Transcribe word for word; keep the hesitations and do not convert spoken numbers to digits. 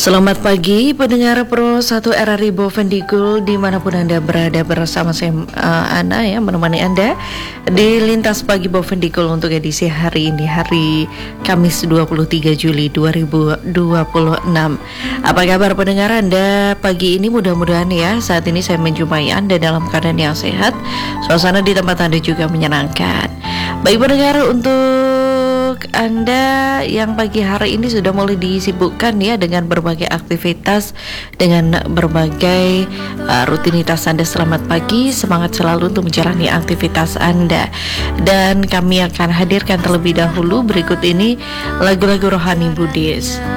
Selamat pagi pendengar Pro satu R R I Bovendigul dimanapun Anda berada, bersama saya uh, Ana ya, menemani Anda di Lintas Pagi Bovendigul untuk edisi hari ini, hari Kamis dua puluh tiga Juli dua ribu dua puluh enam. Apa kabar pendengar Anda pagi ini? Mudah-mudahan ya saat ini saya menjumpai Anda dalam keadaan yang sehat, suasana di tempat Anda juga menyenangkan. Baik pendengar, untuk Anda yang pagi hari ini sudah mulai disibukkan ya dengan berbagai aktivitas, dengan berbagai uh, rutinitas Anda. Selamat pagi, semangat selalu untuk menjalani aktivitas Anda. Dan kami akan hadirkan terlebih dahulu berikut ini lagu-lagu rohani Buddhis.